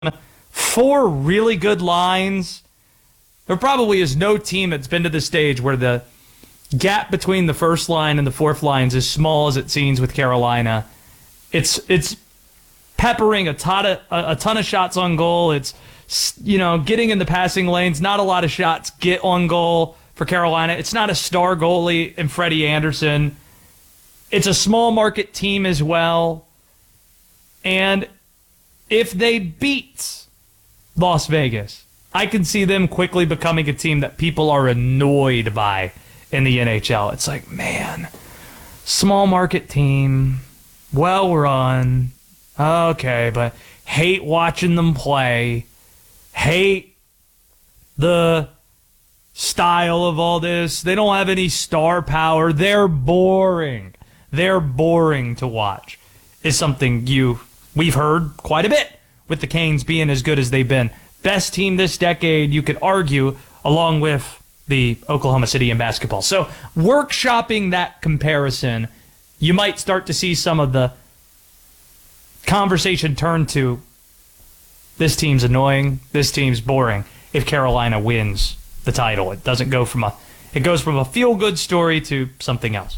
4 really good lines. There probably is no team that's been to the stage where the gap between the first line and the fourth line is as small as it seems with Carolina. It's peppering a ton of shots on goal. It's getting in the passing lanes. Not a lot of shots get on goal for Carolina. It's not a star goalie in Freddie Anderson. It's a small market team as well. And if they beat Las Vegas, I can see them quickly becoming a team that people are annoyed by in the NHL. It's like, man, small market team, well run, okay, but hate watching them play, hate the style of all this. They don't have any star power. They're boring. They're boring to watch, is something we've heard quite a bit with the Canes being as good as they've been. Best team this decade, you could argue, along with the Oklahoma City in basketball. So workshopping that comparison, you might start to see some of the conversation turn to this team's annoying, this team's boring if Carolina wins the title. It doesn't go from it goes from a feel-good story to something else.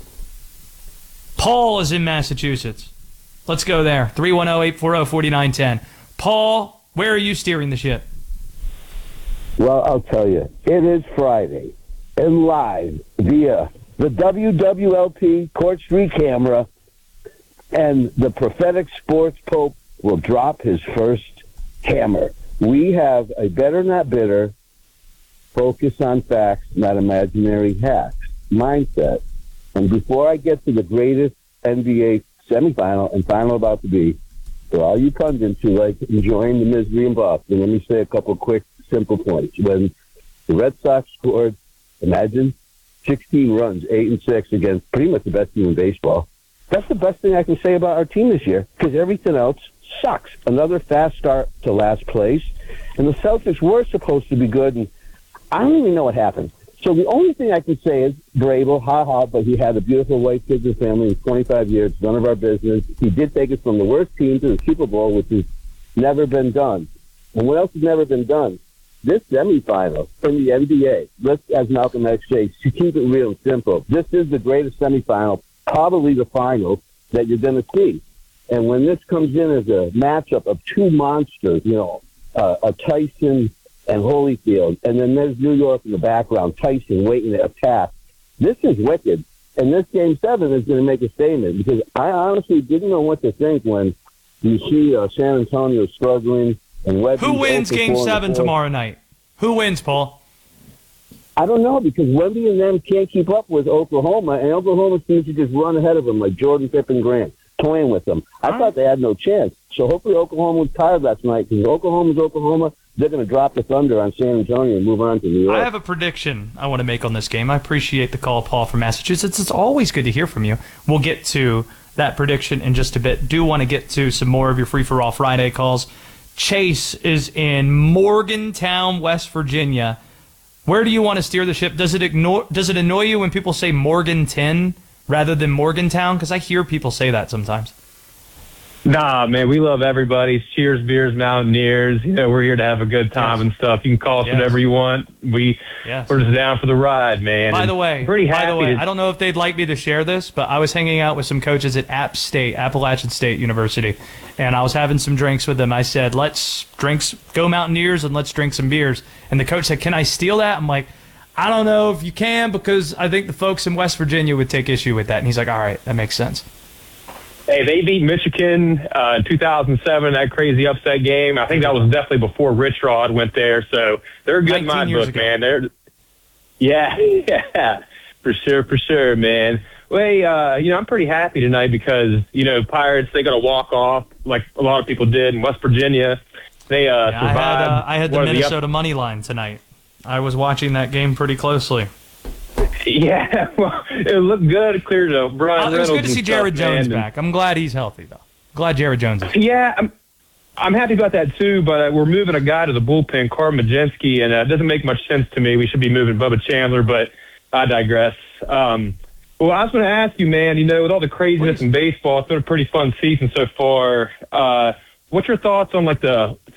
Paul is in Massachusetts. Let's go there. 310-840-4910. Paul, where are you steering the ship? Well, I'll tell you, it is Friday, and live via the WWLP Court Street camera, and the prophetic sports pope will drop his first hammer. We have a better not bitter, focus on facts, not imaginary hacks mindset. And before I get to the greatest NBA semifinal and final about to be, for all you pundits who like enjoying the misery in Boston, let me say a couple quick, simple points. When the Red Sox scored, imagine, 16 runs, 8-6 against pretty much the best team in baseball. That's the best thing I can say about our team this year, because everything else sucks. Another fast start to last place, and the Celtics were supposed to be good, and I don't even know what happened. So the only thing I can say is, Brable, ha-ha, but he had a beautiful wife, kids, and family in 25 years, none of our business. He did take us from the worst team to the Super Bowl, which has never been done. And what else has never been done? This semifinal in the NBA, let's, as Malcolm X says, to keep it real and simple, this is the greatest semifinal, probably the final, that you're going to see. And when this comes in as a matchup of two monsters, a Tyson and Holyfield, and then there's New York in the background, Tyson waiting to attack. This is wicked, and this Game 7 is going to make a statement, because I honestly didn't know what to think when you see San Antonio struggling and Wemby. Who wins Game 7 tomorrow night? Who wins, Paul? I don't know, because Wemby and them can't keep up with Oklahoma, and Oklahoma seems to just run ahead of them like Jordan Pippen Grant, toying with them. I thought they had no chance. So hopefully Oklahoma was tired last night, because Oklahoma's Oklahoma. They're going to drop the thunder on San Antonio and move on to New York. I have a prediction I want to make on this game. I appreciate the call, Paul, from Massachusetts. It's always good to hear from you. We'll get to that prediction in just a bit. Do want to get to some more of your Free-for-All Friday calls. Chase is in Morgantown, West Virginia. Where do you want to steer the ship? Does it annoy you when people say Morganton rather than Morgantown? Because I hear people say that sometimes. Nah, man, we love everybody. Cheers, beers, Mountaineers. We're here to have a good time and stuff. You can call us whatever you want. We're just down for the ride, man. By the way, I don't know if they'd like me to share this, but I was hanging out with some coaches at App State, Appalachian State University, and I was having some drinks with them. I said, let's go Mountaineers and let's drink some beers. And the coach said, can I steal that? I'm like, I don't know if you can, because I think the folks in West Virginia would take issue with that. And he's like, all right, that makes sense. Hey, they beat Michigan in 2007, that crazy upset game. I think that was definitely before Rich Rod went there, so they're good in my book, man. Yeah, for sure, man. Well, I'm pretty happy tonight because, Pirates, they're going to walk off like a lot of people did in West Virginia. They survived. I had the Minnesota money line tonight. I was watching that game pretty closely. Yeah, well, it looked good. It cleared up. Brian it was Reynolds good to see Jared Jones back. I'm glad he's healthy, though. Glad Jared Jones is. Yeah, I'm happy about that, too, but we're moving a guy to the bullpen, Carl Majinski, and it doesn't make much sense to me. We should be moving Bubba Chandler, but I digress. Well, I was going to ask you, man, with all the craziness in baseball, it's been a pretty fun season so far. what's your thoughts on like the